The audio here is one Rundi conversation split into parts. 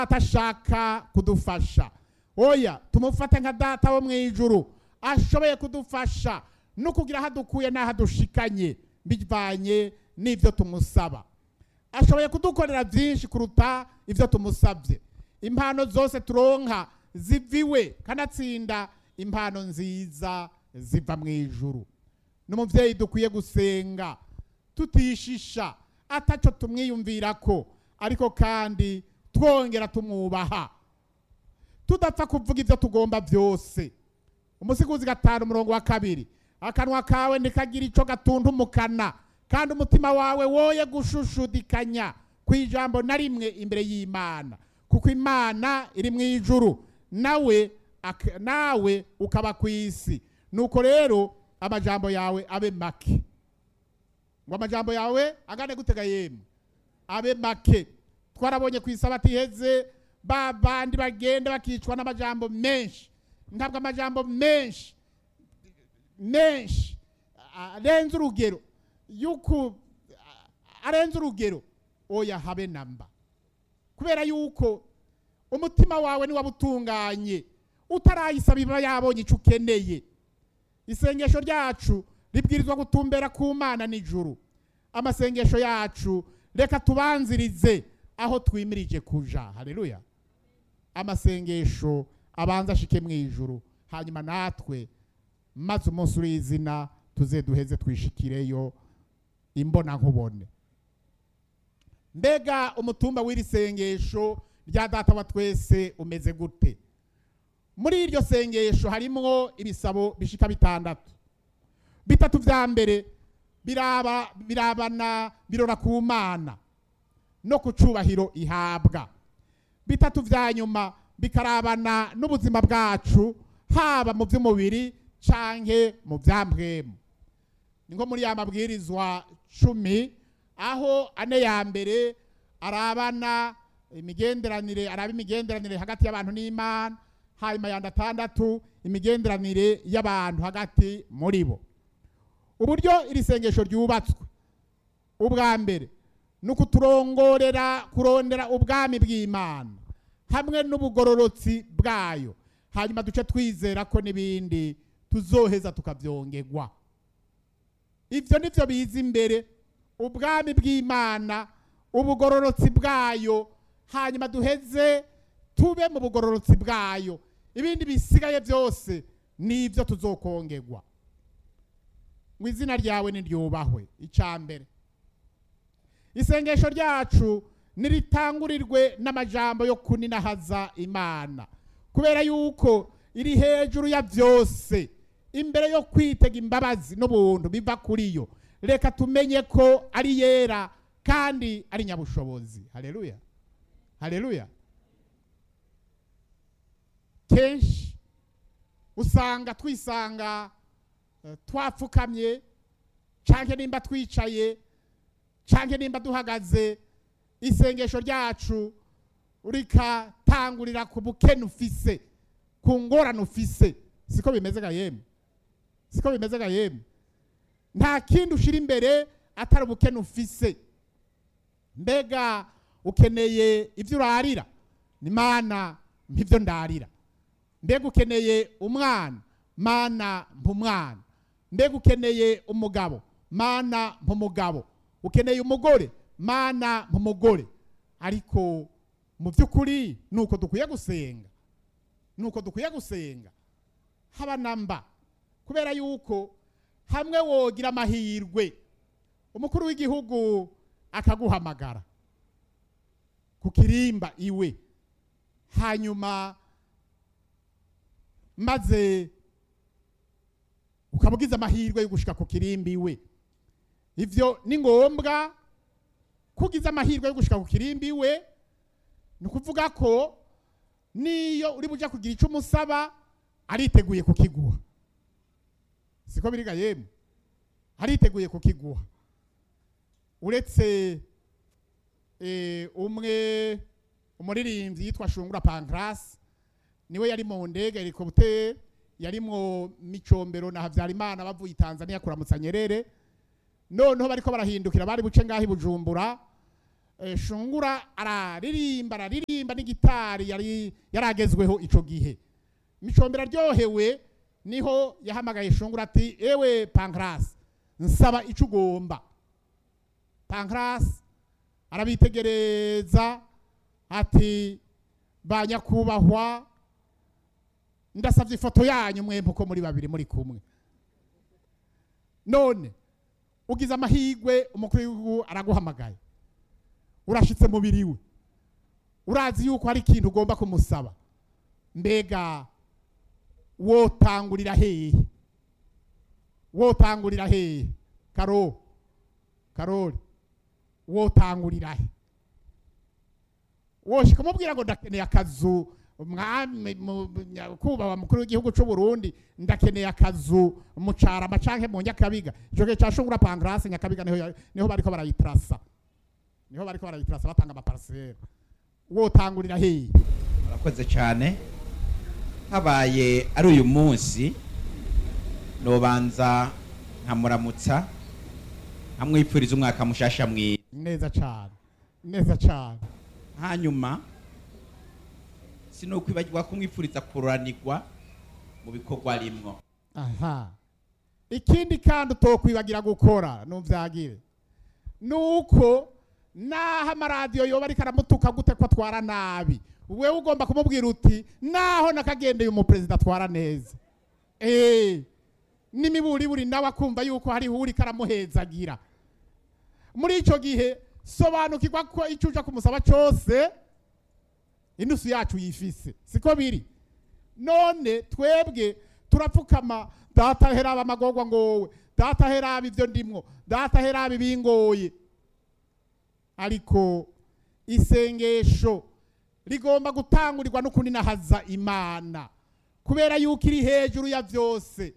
atashaka kudufasha. Oya, tumufate nka data wo mu ijuru ashoboye kudufasha no kugira hadukuye n'ahadushikanye bivanye n'ivyo tumusaba. Ashoboye kudukorera byinshi kuruta ivyo tumusabye. Impano zose turonka ziviwe kanatsinda impano nziza ziva mu ijuru. N'umuvyeyi dukwiye gusenga tutishisha ataco tumwiyumvirako, ariko kandi twongera tumwubaha, tudapfa kuvuga ivyo tugomba byose. Umusiguzi 5:2, akanwa kawe nikagira ico gatuntumukana, kandi umutima wawe woye gushushudikanya kwijambo na rimwe imbere y'Imana, kuko Imana iri mu ijuru nawe ukaba kwisi. Nuko rero amajambo yawe abe make. Ngo amajambo yawe agane gutega yemwe abe make. Twarabonye ku Isabato iheze babandi bagenda bakicwa n'amajambo menshi. Ntabwo amajambo menshi arenze urugero yuko arenze urugero, oya habe namba. Kubera yuko umutima wawe ni wabutunganye utarayisaba iba yabonye ico ukeneye. Isengesho ryacu ribwirizwa gutumbera ku Mana n'ijuru. Amasengesho yacu reka tubanzirize aho twimirije kuja. Haleluya. Amasengesho abanza ashike mu ijuru, hanyuma natwe maze umunsi urizina tuze duheze twishikireyo imbona nkubone. Mbega umutumba w'iri sengesho rya data wa twese umeze gute? Muri iryo sengesho harimwo ibisabo bishika 6. 3 vya mbere birora ku Mana no kucubahiro ihabwa. 3 vya nyuma bikarabana n'ubuzima bwacu, haba mu by'umubiri canke mu byambwemo. Ningo muri ya mabwirizwa 10, aho ane ya mbere araba imigenderanire hagati y'abantu n'Imana, hanyuma ya 6 imigenderanire y'abantu hagati muri bo. Uburyo iri sengesho ryubatswe, ubwa mbere nuko kurondera ubwami bw'Imana hamwe n'ubugororotsi bwayo, hanyuma duce twizera ko n'ibindi tuzoheza tukavyongerwa. Ivyo nivyo biza imbere, ubwami bw'Imana, ubugororotsi bwayo, hanyuma duheze tube mu bugororotsi bwayo. Ibindi bisigaye byose nivyo tuzokongerwa. Ngo izina ryawe niryubahwe. Icambere, isengesho ryacu niritangurirwe n'amajambo yo kuninahaza Imana, kubera yuko iri hejuru ya byose. Imbere yo kwitega imbabazi n'ubuntu biva kuri yo, reka tumenye ko ari yera kandi ari nyabushobozi. Haleluya, haleluya. Kenshi usanga twisanga twapfukamye, canke nimba twicaye, canke nimba duhagaze, isengesho ryacu urikatangurira ku bukene ufise, ku ngorane ufise. Siko bimeze ga yemwe? Siko bimeze ga yemwe? Nta kindi ushira imbere atari ubukene ufise. Mbega ukeneye ivyo urarira? Ni Mana mpivyo ndarira. Mbega ukeneye umwana? Mana mpumwana. Mbega ukeneye umugabo? Mana mpumugabo. Ukeneye umugore? Mana mpumugore. Ariko mu by'ukuri nuko dukwiye gusenga, nuko dukwiye gusenga haba namba. Kubera yuko hamwe wogira amahirwe umukuru w'igihugu akaguhamagara ku kirimba iwe, hanyuma maze ukabugiza amahirwe yo gushika ku kirimbi iwe, ivyo ni ngombwa. Kugiza amahirwe yo gushika ku kirimbi iwe ni kuvuga ko niyo uri buja kugira ico umusaba ariteguye kukiguha. Siko biriga yemwe? Ariteguye kukiguha. Uretse umuririmbyi yitwa Shungura Pancras, niwe yari mu ndege helicopter, yari mu Micombero na Havyarimana bavuye Tanzania kuramutsa Nyerere. Noneho bariko barahindukira, bari buce ngahi Bujumbura, Shungura araririmba n'igitari yaragezweho ico gihe. Micombero aryohewe niho yahamagaye Shungura ati ewe Pancras nsaba ico ugomba. Pancras arabitegereza ati banyakubahwa ndasavye ifoto yanyu mwempo ko muri babiri muri kumwe. None ugize amahigwe umukuru w'igihugu araguhamagaye, urashitse mu biriwe, urazi yuko hari ikintu ugomba kumusaba, mbega wotangurira hehe? Wotangurira hehe? Karoli wotangurira he? Woshika mubwira ngo ndakeneye akazu mwami kubaha mukuru w'igihugu c'u Burundi, ndakeneye akazu mu Carama canke mu Nyakabiga. Ico gihe ca Shungura Pancras Nyakabiga niho bariko barayitrasa, batanga amaparcelle. Wotangurira hehe? Murakoze cyane. Habaye ari uyu munsi nobanza nkamuramutsa nkamwipfuriza umwaka mushasha mwiza. Neza cyane. Hanyuma sinokwibagirwa kumwipfuriza kuranirwa mu bikorwa rimwo. Ikindi kandi utokwibagira gukora nuvyagire nuko naho amaradiyo yoba ariko aramutuka gute ko atwara nabi, wewe ugomba kumubwira uti naho nakagendeye umuperezida atwara neza. N'imiburiburi nawe akumva yuko hariho uriko aramuhezagira. Muri ico gihe sobanukirwa ko icyo uja kumusaba cyose inusu yacu yifise, siko biri. None twebwe turapfukama, data heraba amagorwa ngowe, data heraba ivyo ndimwo, data heraba ibingoye. Ariko isengesho rigomba gutangurirwa no kuninahaza Imana, kubera yuko iri hejuru ya vyose,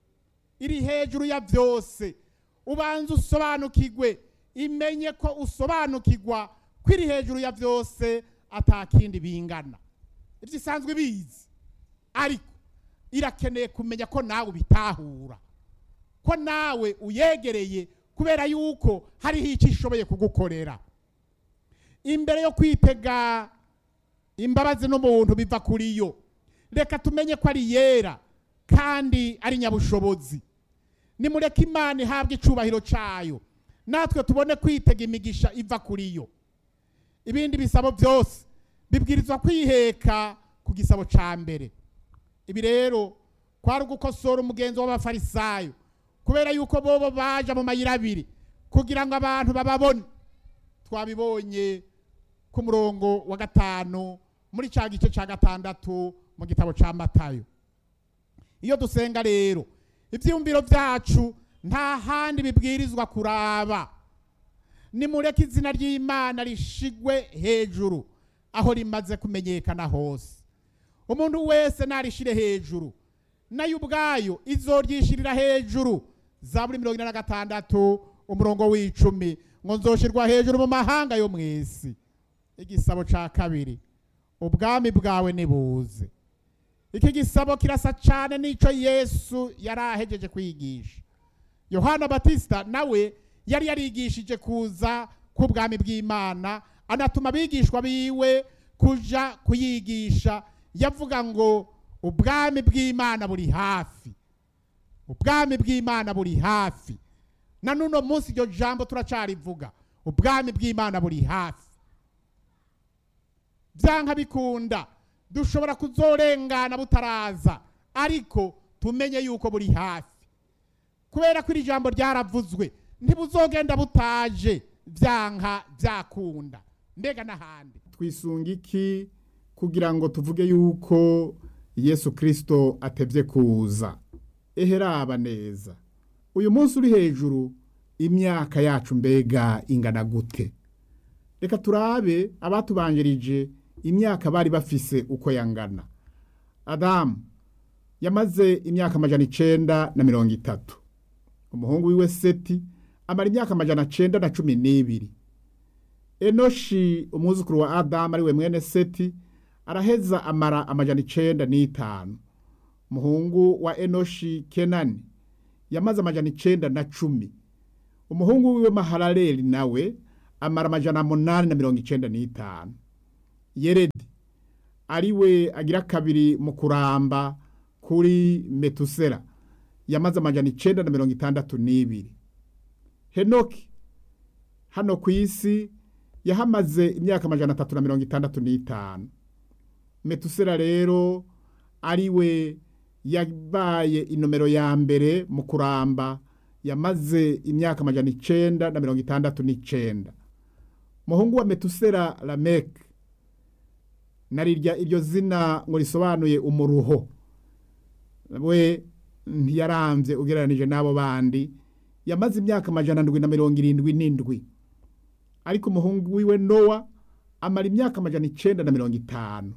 ubanza usobanukirwe, imenye ko usobanukirwa ko iri hejuru ya vyose atakindi bingana. Ivyo isanzwe bizi, ariko irakeneye kumenya ko nawe bitahura, ko nawe uyegereye, kubera yuko hariho icyo ishoboye kugukorera. Imbere yo kwitega imbabazi n'umuntu biva kuri yo, reka tumenye ko ari yera kandi ari nyabushobozi. Nimureke Imana ihabwe icubahiro cayo, natwe tubone kwitega imigisha iva kuri yo. Ibindi bisabo byose bibwirizwa kwiheka ku gisabo ca mbere. Ibi rero kwari gukosora umugenzo w'abafarisayo, kubera yuko bobo baja mu mayira abiri kugira ngo abantu bababone. Twabibonye ku murongo wa 5 muri ca gice ca 6 mu gitabo ca Matayo. Iyo dusenga rero ivyumviro vyacu nta handi bibwirizwa kuraba, nimureke izina ry'Imana rishigwe hejuru aho rimaze kumenyekana hose. Umuntu wese narishire hejuru, nayo ubwayo izoryishirira hejuru. Zaburi 46 umurongo w'10 ngo nzoshirwa hejuru mu mahanga yo mwisi. Igisabo ca kabiri, ubwami bwawe nibuze. Iki gisabo kirasa cyane nico Yesu yarahejeje kwigisha. Yohana Batista nawe yari yarigishije kuza ku bwami bw'Imana, anatuma abigishwa biwe kuja kuyigisha. Yavuga ngo ubwami bw'Imana buri hafi, ubwami bw'Imana buri hafi. Na nuno munsi iryo jambo turacarivuga, ubwami bw'Imana buri hafi. Byanka bikunda dushobora kuzorengana butaraza, ariko tumenye yuko buri hafi, kubera ko iri jambo ryaravuzwe. Ntibuzogenda butaje, byanka byakunda. Mbega n'ahandi twisunga iki kugira ngo tuvuge yuko Yesu Kristo atevye kuza? Eheraba neza, uyu munsi uri hejuru, imyaka yacu mbega ingana gute? Reka turabe abatubanjirije imyaka bari bafise uko yangana. Adamu yamaze imyaka 930, umuhungu wiwe Seti amara imyaka 912. Enoshi umwuzukuru wa Adamu ari we mwene Seti araheza amara 905. Umuhungu wa Enoshi Kenani yamaze 910. Umuhungu wiwe Mahalaleli nawe amara 895. Yeredi ariwe agira kabiri mu kuramba kuri Metusela yamaze 962. Henoki hano ku isi yahamaze imyaka 365. Metusela rero ariwe yabaye inomero ya mbere mu kuramba yamaze imyaka 969. Muhungu wa Metusela Lameki, narirya iryo zina ngo risobanuye umuruho, we ntiyaramvye ugereranije n'abo bandi, yamaze imyaka 777. Ariko umuhungu wiwe Nowa amara imyaka 950.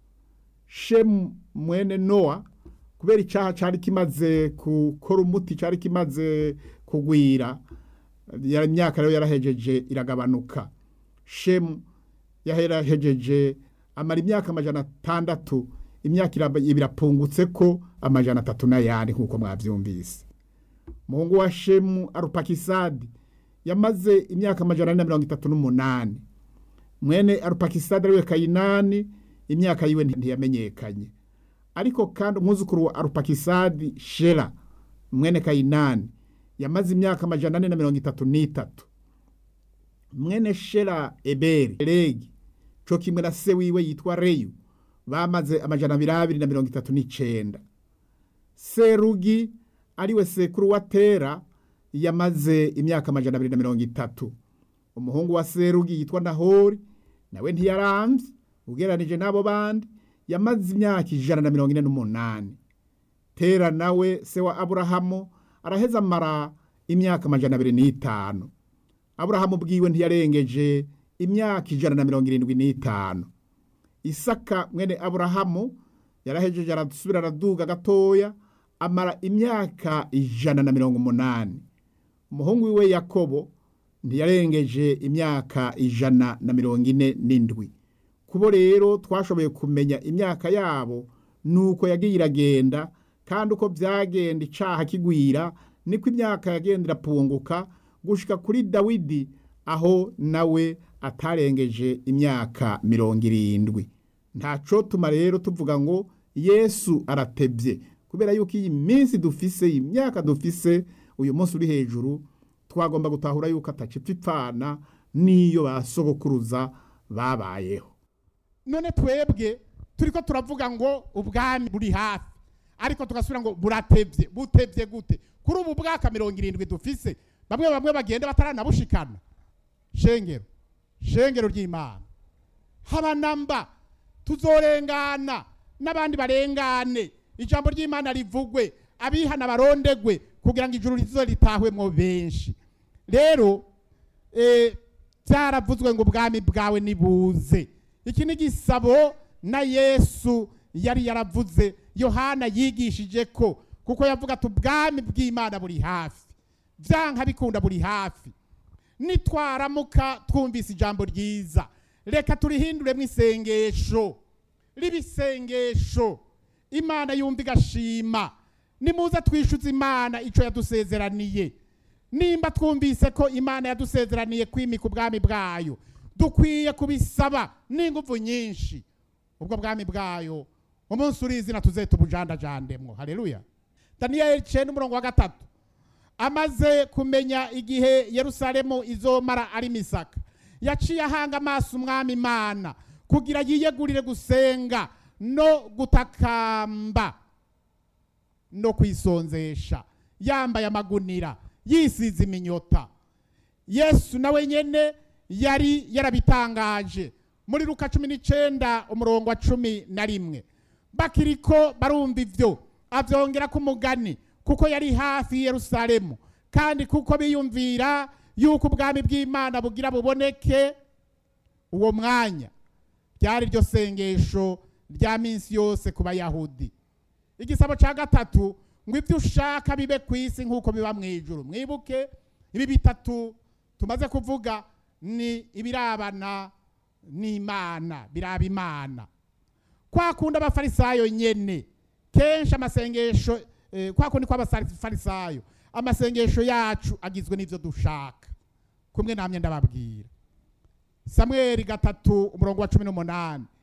Shemu mwene Nowa kubera icyaha cyari kimaze gukora umuti, cyari kimaze kugwira, imyaka rero yarahejeje iragabanuka. Shemu yarahejeje amara imyaka 600, imyaka irapungutse ko 300 n'ayandi nkuko mwavyumvise. Muhungu wa Shemu Arupakisadi yamaze imyaka 438. Mwene Arupakisadi ariwe Kayinani, imyaka yiwe ntiyamenyekanye. Ariko kandi umwuzukuru wa Arupakisadi Shela mwene Kayinani yamaze imyaka 433. Mwene Shela Eberi Regi cyo kimwe na se wiwe yitwa Reyu bamaze 239. Serugi ariwe sekuru wa Tera yamaze imyaka 230. Umuhungu wa Serugi yitwa Nahori nawe ntiyaramvye ugereranije n'abo bandi, yamaze imyaka 148. Tera nawe se wa Aburahamu araheza amara imyaka 205. Aburahamu bwiwe ntiyarengeje imyaka 175. Isaka mwene Aburahamu yarahejeje arasubira araduga gatoya amara imyaka 180. Umuhungu wiwe Yakobo ntiyarengeje imyaka 147. Kubo rero twashoboye kumenya imyaka yabo nuko yagiye iragenda, kandi uko byagenda icaha kigwira niko imyaka yagendera punguka gushika kuri Dawidi aho nawe atarengeje imyaka 70. Ntaco tuma rero tuvuga ngo Yesu aratebye, kubera yuko iyi minsi dufise, imyaka dufise uyu munsi uri hejuru, twagomba gutahura yuko atacipfana niyo basogokuruza babayeho. None twebwe turiko turavuga ngo ubwami buri hafi, ariko tugasubira ngo buratebye. Butebye gute? Kuri ubu bwaka 70 dufise, bamwe bagenda bataranabushikana. Shengero ry'Imana haba namba tuzorengana n'abandi barengane, ijambo ry'Imana rivugwe, abihana barondegwe kugira ngo ijuru rizo litahwemwo benshi. Rero byaravuzwe ngo ubwami bwawe nibuze. Iki ni gisabo na Yesu yari yaravuze, Yohana yigishije ko, kuko yavuga ati ubwami bw'Imana buri hafi, byanka bikunda buri hafi. Nitwaramuka twumvise ijambo ryiza, reka turihinduremo isengesho, ribisengesho Imana yumva igashima. Nimuza twishuza Imana ico yadusezeraniye. Nimba twumvise ko Imana yadusezeraniye kwimika ubwami bwayo, dukwiye kubisaba n'inguvu nyinshi. Ubwo bwami bwayo umunsi urizina tuzete ubujandajandemwo. Haleluya. Daniel 9:3 amaze kumenya igihe Yerusalemu izomara ari misaka, yaciye ahanga amaso umwami Imana kugira yiyegurire gusenga no gutakamba no kwisonzesha, yambaye amagunira, yisize iminyota. Yesu nawe nyene yari yarabitangaje muri Luka 19:11. Bakiriko barumva ivyo, avyongera ku mugani kuko yari hafi Yerusalemu, kandi kuko biyumvira yuko ubwami bw'Imana bugira buboneke uwo mwanya. Byari ryo sengesho rya minsi yose ku Bayahudi. Igisabo ca gatatu ngo ivyo ushaka bibe kwisi nkuko biba mwijuru. Mwibuke ibi bitatu tumaze kuvuga ni ibirabana n'Imana, biraba Imana. Kwa kunda abafarisayo nyene kenshi amasengesho kwa kundi kwa abafarisayo amasengesho yacu agizwe n'ivyo dushaka. Kumwe namye ndababwira samweli 3:18